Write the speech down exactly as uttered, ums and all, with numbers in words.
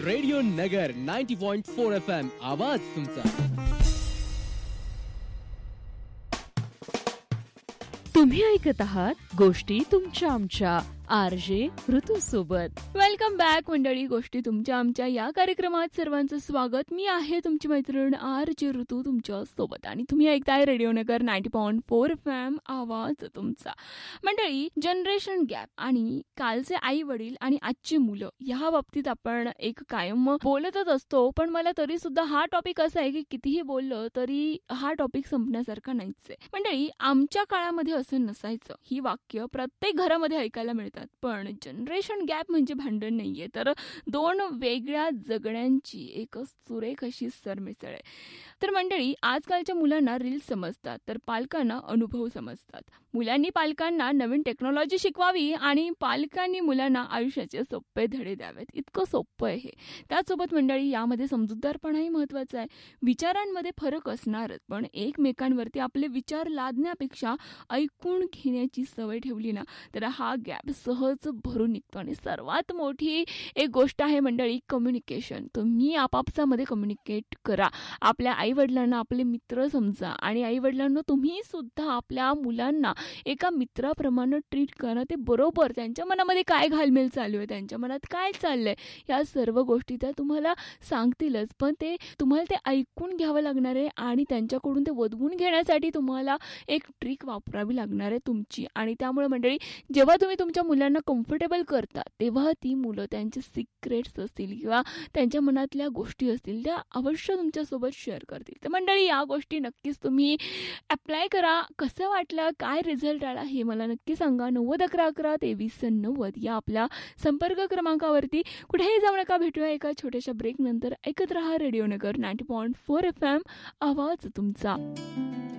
Radio नगर ninety point four F M आवाज तुमचा. तुम्ही ऐकत आहात गोष्टी तुमच्या आमच्या आर जे ऋतू सोबत. वेलकम बॅक मंडळी. गोष्टी तुमच्या आमच्या या कार्यक्रमात सर्वांचं स्वागत. मी आहे तुमची मैत्रीण आर जे ऋतू तुमच्या सोबत आणि तुम्ही ऐकताय रेडिओ नगर ninety point four F M आवाज तुमचा. मंडळी, जनरेशन गॅप आणि कालचे आई वडील आणि आजची मुलं या बाबतीत आपण एक कायम बोलतच असतो, पण मला तरी सुद्धा हा टॉपिक असा आहे की कितीही बोललं तरी हा टॉपिक संपण्यासारखा नाहीच आहे. मंडळी, आमच्या काळामध्ये असं नसायचं ही वाक्य प्रत्येक घरामध्ये ऐकायला मिळतात. पण जनरेशन गॅप म्हणजे भांडण नाहीये, तर दोन वेगळ्या जगण्यांची एक सुरेख अशी सरमिसळ आहे. तर मंडळी, आजकालच्या मुलांना रील्स समजतात तर पालकांना अनुभव समजतात. मुलांनी पालकांना नवीन टेक्नॉलॉजी शिकवावी आणि पालकांनी मुलांना आयुष्याचे सोपे धडे द्यावेत. इतकं सोपं आहे हे. त्याचसोबत मंडळी, यामध्ये समजूतदारपणाही महत्वाचा आहे. विचारांमध्ये फरक असणारच, पण एकमेकांवरती आपले विचार लादण्यापेक्षा ऐकून घेण्याची सवय ठेवली ना तर हा गॅप सहज भरून निघतो. आणि सर्वात मोठी एक गोष्ट आहे मंडळी, कम्युनिकेशन. तुम्ही आपापसामध्ये कम्युनिकेट करा. आपल्या आई वडिलांना आपले मित्र समजा आणि आई वडिलांना तुम्ही सुद्धा आपल्या मुलांना एका मित्राप्रमाणे ट्रीट करा. ते बरोबर त्यांच्या मनामध्ये काय घालमेल चालू आहे, त्यांच्या मनात काय चाललंय, या सर्व गोष्टी त्या तुम्हाला सांगतीलच, पण ते तुम्हाला ते ऐकून घ्यावं लागणार आहे आणि त्यांच्याकडून ते वदवून घेण्यासाठी तुम्हाला एक ट्रिक वापरावी लागणार आहे तुमची. आणि त्यामुळे मंडळी, जेव्हा तुम्ही तुमच्या मुलांना कम्फर्टेबल करता तेव्हा ती मुलं त्यांचे सिक्रेट्स असतील किंवा त्यांच्या मनातल्या गोष्टी असतील त्या अवश्य तुमच्यासोबत शेअर करतील. तर मंडळी, या गोष्टी नक्कीच तुम्ही अप्लाय करा. कसं वाटलं, काय रिझल्ट आला हे मला नक्की सांगा. नव्वद अकरा अकरा तेवीस नव्वद या आपल्या संपर्क क्रमांकावरती. कुठेही जाऊ नका. भेटूया एका छोट्याशा ब्रेक नंतर. ऐकत रहा रेडिओ नगर ninety point four F M आवाज तुमचा.